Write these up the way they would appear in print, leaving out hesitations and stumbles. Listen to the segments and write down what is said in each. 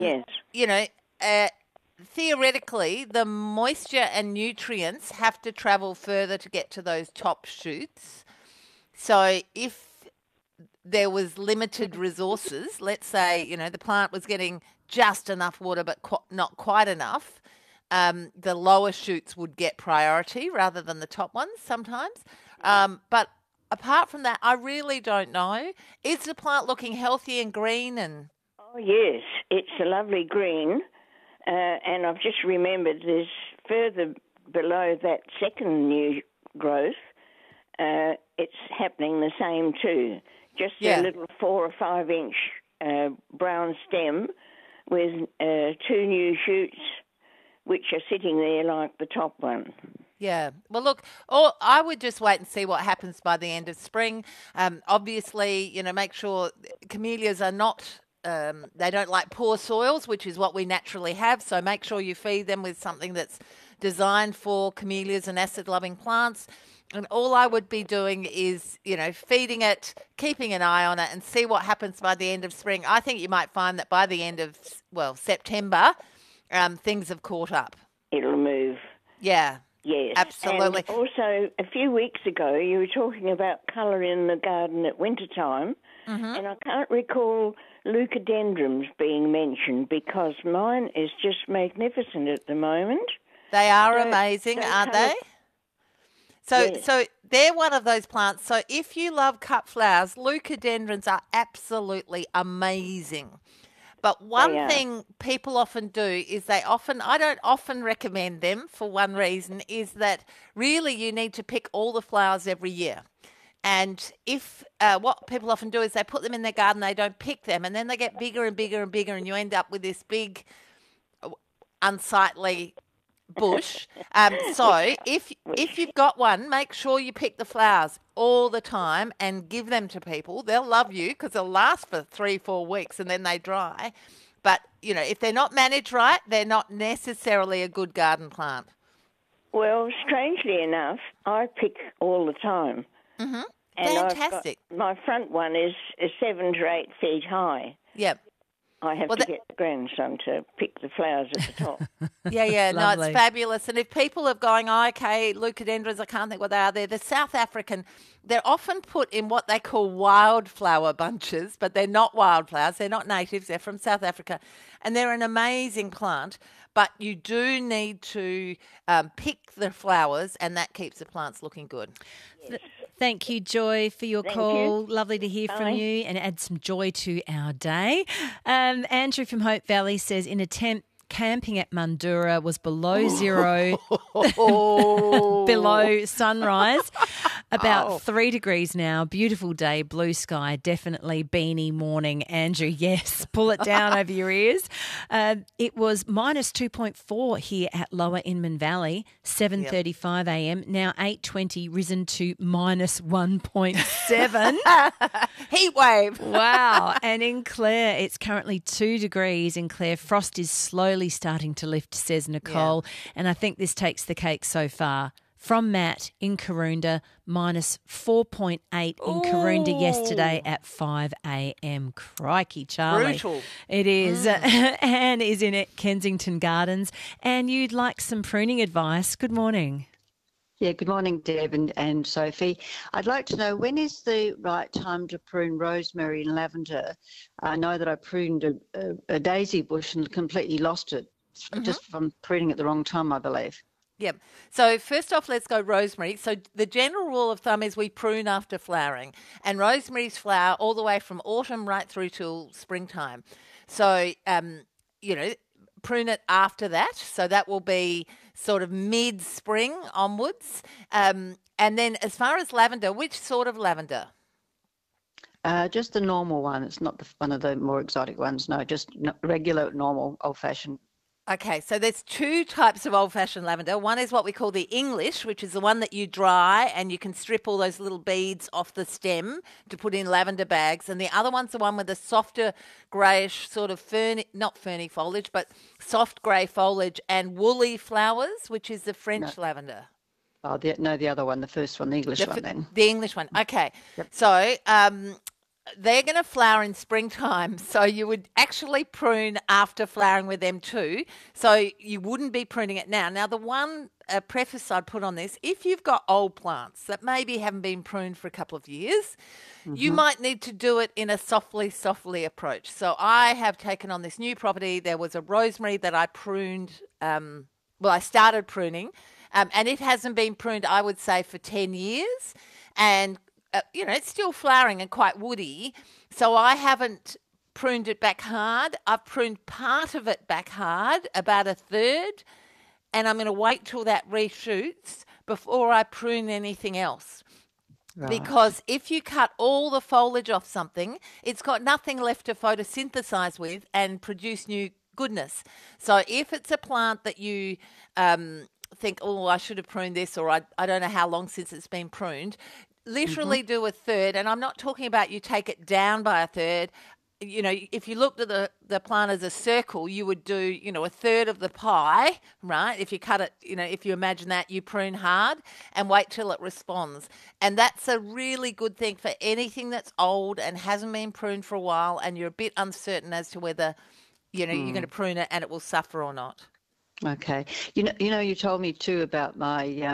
Yes. you know, uh, theoretically, the moisture and nutrients have to travel further to get to those top shoots. So if there was limited resources, let's say, the plant was getting just enough water but not quite enough, the lower shoots would get priority rather than the top ones sometimes. But apart from that, I really don't know. Is the plant looking healthy and green? And Oh, yes. It's a lovely green. And I've just remembered there's further below that second new growth, it's happening the same too. Just a little 4 or 5 inch brown stem with 2 new shoots which are sitting there like the top one. Yeah. Well, look, I would just wait and see what happens by the end of spring. Obviously, make sure camellias are not, they don't like poor soils, which is what we naturally have. So make sure you feed them with something that's designed for camellias and acid-loving plants. And all I would be doing is, feeding it, keeping an eye on it, and see what happens by the end of spring. I think you might find that by the end of, September, things have caught up. It'll move. Yeah. Yes. Absolutely. And also, a few weeks ago, you were talking about colour in the garden at winter time, and I can't recall leucadendrums being mentioned because mine is just magnificent at the moment. They are amazing, aren't they? So they're one of those plants. So if you love cut flowers, leucadendrons are absolutely amazing. But one thing people often do is I don't often recommend them for one reason, is that really you need to pick all the flowers every year. And if what people often do is they put them in their garden, they don't pick them, and then they get bigger and bigger and bigger, and you end up with this big, unsightly bush. So if you've got one, make sure you pick the flowers all the time and give them to people. They'll love you because they'll last for 3-4 weeks and then they dry. But, if they're not managed right, they're not necessarily a good garden plant. Well, strangely enough, I pick all the time. Mm-hmm. And fantastic. My front one is 7 to 8 feet high. Yep. I have to get the grandson to pick the flowers at the top. Yeah. No, it's fabulous. And if people are going, okay, leucadendrons, I can't think what they are. They're South African. They're often put in what they call wildflower bunches, but they're not wildflowers. They're not natives. They're from South Africa. And they're an amazing plant, but you do need to pick the flowers, and that keeps the plants looking good. Yes. Thank you, Joy, for your call. Lovely to hear from you and add some joy to our day. Andrew from Hope Valley says, in a tent camping at Mundura was below zero, below sunrise, about 3 degrees now. Beautiful day, blue sky, definitely beanie morning. Andrew, yes, pull it down over your ears. It was minus 2.4 here at Lower Inman Valley, 7:35 a.m. Now 8:20, risen to minus 1.7. Heat wave. Wow. And in Clare, it's currently 2 degrees in Clare. Frost is slowly starting to lift, says Nicole. Yeah. And I think this takes the cake so far. From Matt in Karoonda, minus 4.8 in Karoonda yesterday at 5 a.m. Crikey, Charlie. Brutal. It is. Anne is in Kensington Gardens. And you'd like some pruning advice. Good morning. Yeah, good morning, Deb and Sophie. I'd like to know, when is the right time to prune rosemary and lavender? I know that I pruned a daisy bush and completely lost it just from pruning at the wrong time, I believe. Yep. So first off, let's go rosemary. So the general rule of thumb is we prune after flowering, and rosemary's flower all the way from autumn right through till springtime. So, prune it after that. So that will be sort of mid-spring onwards. And then as far as lavender, which sort of lavender? Just the normal one. It's not one of the more exotic ones. No, just regular, normal, old-fashioned. Okay, so there's 2 types of old-fashioned lavender. One is what we call the English, which is the one that you dry and you can strip all those little beads off the stem to put in lavender bags. And the other one's the one with the softer greyish sort of not ferny foliage, but soft grey foliage and woolly flowers, which is the French lavender. Oh, the other one, the first one, the English one then. The English one, okay. Yep. So they're going to flower in springtime, so you would actually prune after flowering with them too. So you wouldn't be pruning it now. Now, the one preface I'd put on this, if you've got old plants that maybe haven't been pruned for a couple of years, you might need to do it in a softly approach. So I have taken on this new property. There was a rosemary that I pruned, I started pruning, and it hasn't been pruned, I would say, for 10 years. And it's still flowering and quite woody. So I haven't pruned it back hard. I've pruned part of it back hard, about a third, and I'm going to wait till that reshoots before I prune anything else. Right. Because if you cut all the foliage off something, it's got nothing left to photosynthesize with and produce new goodness. So if it's a plant that you think, oh, I should have pruned this, or I don't know how long since it's been pruned, literally do a third. And I'm not talking about you take it down by a third. If you looked at the plant as a circle, you would do, a third of the pie, right? If you cut it, if you imagine that, you prune hard and wait till it responds. And that's a really good thing for anything that's old and hasn't been pruned for a while and you're a bit uncertain as to whether, you're going to prune it and it will suffer or not. Okay. You told me too about my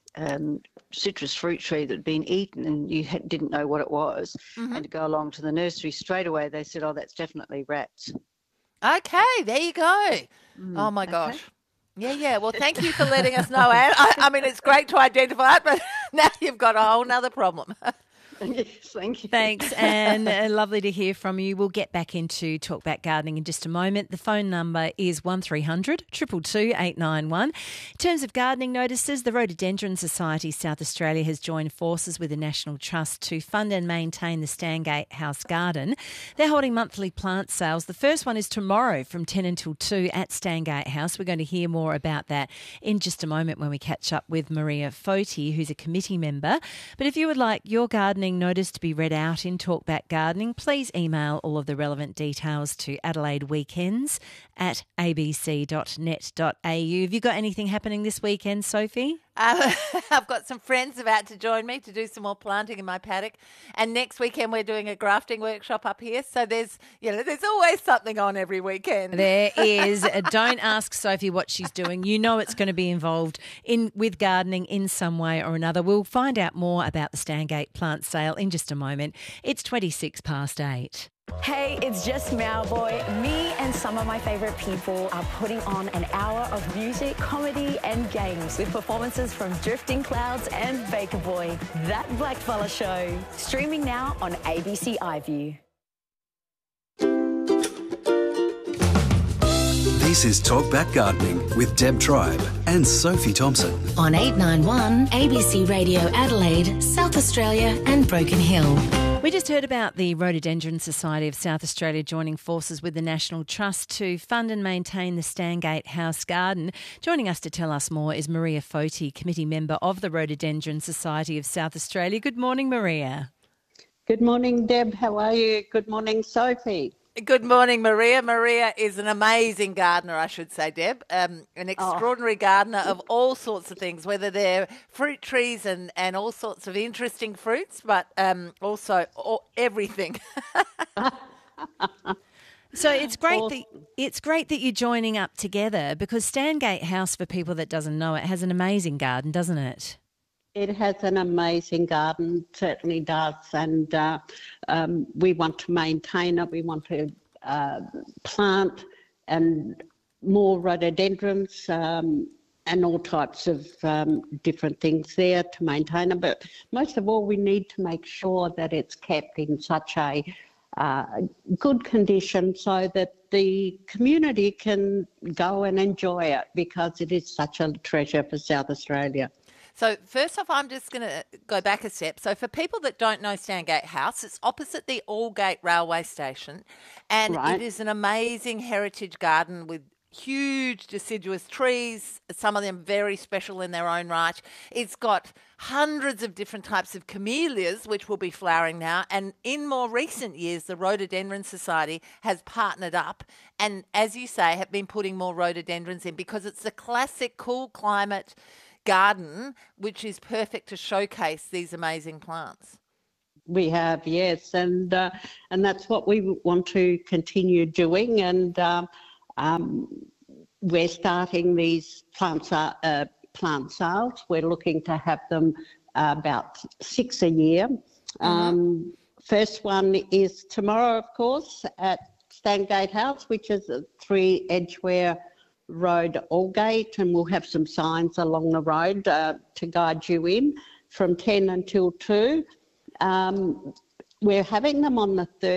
citrus fruit tree that had been eaten and you didn't know what it was. And to go along to the nursery straight away, they said, oh, that's definitely rats. Okay, there you go. Oh, my gosh. Yeah. Well, thank you for letting us know, Anne. I mean, it's great to identify it, but now you've got a whole nother problem. Yes, thank you. Thanks, Anne. Lovely to hear from you. We'll get back into Talk Back Gardening in just a moment. The phone number is 1300 222 891. In terms of gardening notices, the Rhododendron Society South Australia has joined forces with the National Trust to fund and maintain the Stangate House Garden. They're holding monthly plant sales. The first one is tomorrow from 10 until 2 at Stangate House. We're going to hear more about that in just a moment when we catch up with Maria Foti, who's a committee member. But if you would like your gardening notice to be read out in Talkback Gardening, please email all of the relevant details to adelaideweekends@abc.net.au. Have you got anything happening this weekend, Sophie? I've got some friends about to join me to do some more planting in my paddock, and next weekend we're doing a grafting workshop up here. So there's always something on every weekend. There is. Don't ask Sophie what she's doing. You know it's going to be involved with gardening in some way or another. We'll find out more about the Stangate plant sale in just a moment. It's 8:26. Hey, it's just Mowboy. Me and some of my favourite people are putting on an hour of music, comedy and games with performances from Drifting Clouds and Baker Boy. That Blackfella Show. Streaming now on ABC iView. This is Talk Back Gardening with Deb Tribe and Sophie Thompson. On 891 ABC Radio Adelaide, South Australia and Broken Hill. We just heard about the Rhododendron Society of South Australia joining forces with the National Trust to fund and maintain the Stangate House Garden. Joining us to tell us more is Maria Foti, committee member of the Rhododendron Society of South Australia. Good morning, Maria. Good morning, Deb. How are you? Good morning, Sophie. Good morning, Maria. Maria is an amazing gardener, I should say, Deb. An extraordinary gardener of all sorts of things, whether they're fruit trees and all sorts of interesting fruits, but also everything. So it's great that you're joining up together, because Stangate House, for people that doesn't know it, has an amazing garden, doesn't it? It has an amazing garden, certainly does, and we want to maintain it. We want to plant and more rhododendrons and all types of different things there to maintain them. But most of all, we need to make sure that it's kept in such a good condition so that the community can go and enjoy it, because it is such a treasure for South Australia. So first off, I'm just going to go back a step. So for people that don't know Stangate House, it's opposite the Aldgate Railway Station, and It is an amazing heritage garden with huge deciduous trees, some of them very special in their own right. It's got hundreds of different types of camellias, which will be flowering now. And in more recent years, the Rhododendron Society has partnered up and, as you say, have been putting more rhododendrons in, because it's the classic cool climate garden which is perfect to showcase these amazing plants. We have, yes, and that's what we want to continue doing. And we're starting these plant sales. We're looking to have them about 6 a year. First one is tomorrow, of course, at Stangate House, which is 3 Edgware Road, Aldgate, and we'll have some signs along the road to guide you in from 10 until 2. We're having them on the